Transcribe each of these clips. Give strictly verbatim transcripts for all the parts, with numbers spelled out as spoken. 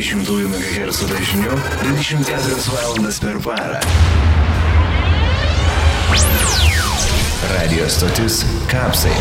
dešimtųjų megahercų dažniu dvidešimt keturias valandas per parą. Radio stotis Kapsai.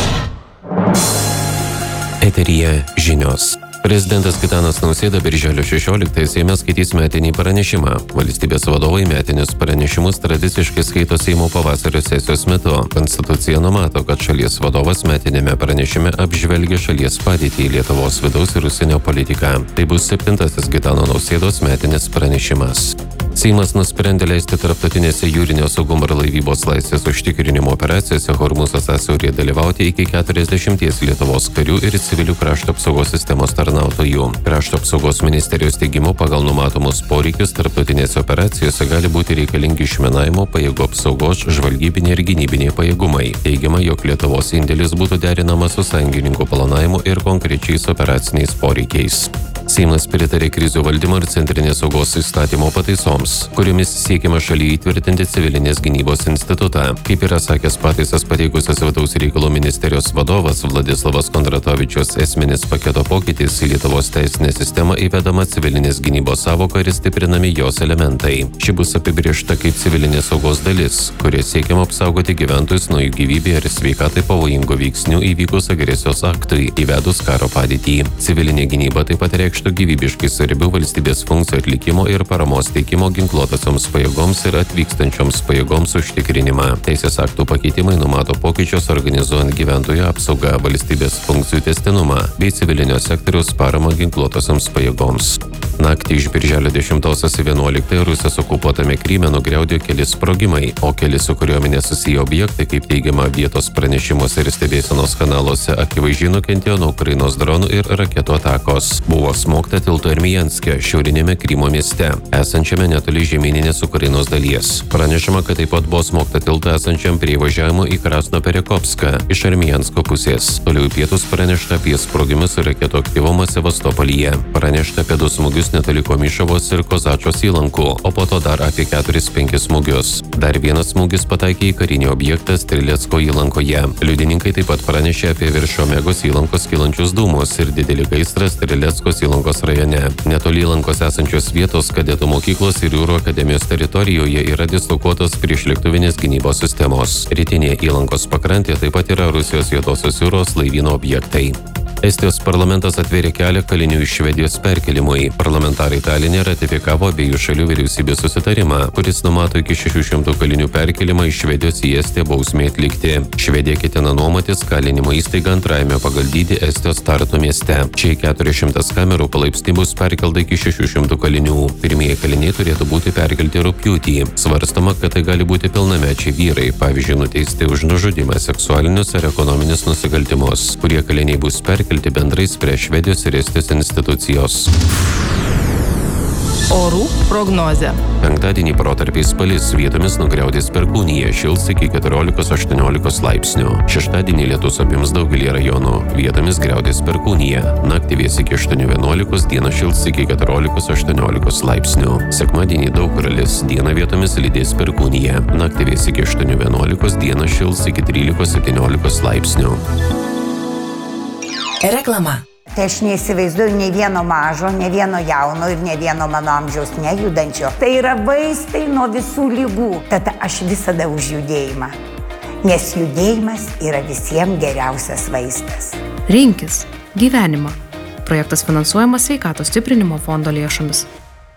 Eteryje žinios. Prezidentas Gitanas Nausėda birželio šešioliktąją Seime skaitys metinį pranešimą. Valstybės vadovai metinius pranešimus tradiciškai skaito Seimo pavasario sesijos metu. Konstitucija numato, kad šalies vadovas metinėme pranešime apžvelgia šalies padėtį, Lietuvos vidaus ir užsienio politiką. Tai bus septintasis Gitano Nausėdos metinis pranešimas. Seimas nusprendė leisti tarptautinėse jūrinio saugumo ir laivybos laisvės užtikrinimo operacijose Hormūzo sąsiauryje dalyvauti iki keturiasdešimties Lietuvos karių ir civilių krašto apsaugos sistemos tarnautojų. Krašto apsaugos ministerijos teigimu, pagal numatomus poreikius tarptautinėse operacijose gali būti reikalingi išminavimo, pajėgų apsaugos, žvalgybiniai ir gynybiniai pajėgumai. Teigiama, jog Lietuvos indėlis būtų derinamas su sąjungininkų planavimu ir konkrečiais operaciniais poreikiais. Seimas pritarė krizių valdymo ir centrinės saugos įstatymo pataisoms, kuriomis siekiama šalyje įtvirtinti civilinės gynybos institutą. Kaip yra sakęs pataisas pateikusios vidaus reikalų ministerijos vadovas Vladislavas Kondratovičius, esminis paketo pokytis į Lietuvos teisinę sistemą įvedama civilinės gynybos sąvoka ir stiprinami jos elementai. Ši bus apibrėžta kaip civilinės saugos dalis, kuria siekiama apsaugoti gyventojus nuo jų gyvybei ar sveikatai pavojingų veiksnių įvykus agresijos aktui, įvedus karo padėtį. Civilinė gynyba taip pat reikštų gyvybiškai svarbių valstybės funkcijų atlikimo ir paramos teikimo ginkluotosioms pajėgoms ir atvykstančioms pajėgoms užtikrinimą. Teisės aktų pakeitimai numato pokyčius organizuojant gyventojų apsaugą, valstybės funkcijų tęstinumą bei civilinio sektoriaus paramą ginkluotosioms pajėgoms. Naktį iš birželio dešimtosios į vienuoliktąją Rusijos okupuotame Kryme nugriaudėjo keli sprogimai, o keli su kariuomene susiję objektai, kaip teigiama vietos pranešimuose ir stebėsenos kanaluose, akivaizdžiai nukentėjo nuo Ukrainos dronų ir raketų atakos. Buvo smogta tilto Armijanske, šiaurinėme Krymo mieste, esančiame netoli žemyninės Ukrainos dalies. Pranešama, kad taip pat buvo smogta tilto esančiam prie įvažiavimo į Krasnoperekopską iš Armijansko pusės. Toliau į pietus pranešta apie sprogimus ir raketų aktyvumą Sevastopolyje. Pranešta apie du smūgius netoli Komišovos ir Kozačos įlankų, o po to dar apie keturis penkis smūgius. Dar vienas smūgis pataikė į karinį objektą Strilecko įlankoje. Liudininkai taip pat pranešė apie virš Omegos įlankos kylančius dūmus ir didelį gaisrą Strileckos įlankos rajone. Netoli įlankos esančios vietos kadetų mokyklos ir jūrų akademijos teritorijoje yra dislokuotos priešlėktuvinės gynybos sistemos. Rytinėje įlankos pakrantėje taip pat yra Rusijos juodosios jūros laivyno objektai. Estijos parlamentas atvėrė kelią kalinių iš Švedijos perkelimui. Parlamentarai Taline ratifikavo abiejų šalių vyriausybės susitarimą, kuris numato iki šešių šimtų kalinių perkelimą iš Švedijos į Estiją bausmei atlikti. Švedija ketina nuomotis kalinimo įstaigą antrajame pagal dydį Estijos Tartu mieste. Čia į keturias šimtas kamerų palaipsniui bus perkelta iki šešių šimtų kalinių. Pirmieji kaliniai turėtų būti perkelti rugpjūtį. Svarstama, kad tai gali būti pilnamečiai vyrai, pavyzdžiui, nuteisti už nužudymą, seksualinius ar ekonominius nusikaltimus, kurie kaliniai bus perkelti bendrais prie Švedijos ir Estijos institucijos. Orų prognozė. Penktadienį protarpiais palis, vietomis nugriaudės perkūnija, šils iki keturiolikos aštuoniolikos laipsnių. Šeštadienį lietus apims daugelį rajonų, vietomis griaudės perkūnija. Naktį vės iki aštuonių vienuolikos, dieną šils iki keturiolikos aštuoniolikos laipsnių. Sekmadienį daug kur lis, dieną vietomis lydės perkūnija. Naktį vės iki aštuonių vienuolikos, dieną šils iki trylikos septyniolikos laipsnių. Reklama. Tai aš neįsivaizduoju nei vieno mažo, nei vieno jauno ir nei vieno mano amžiaus nejudančio. Tai yra vaistai nuo visų ligų. Tad aš visada už judėjimą. Nes judėjimas yra visiems geriausias vaistas. Rinkis gyvenimą. Projektas finansuojamas Sveikatos stiprinimo fondo lėšomis.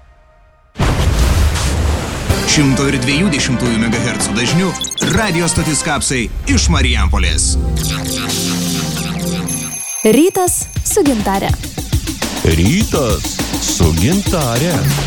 šimto ir dviejų dešimtųjų megahercų dažniu radio stotis Kapsai iš Marijampolės. Rytas su gintare. Rytas su gintare.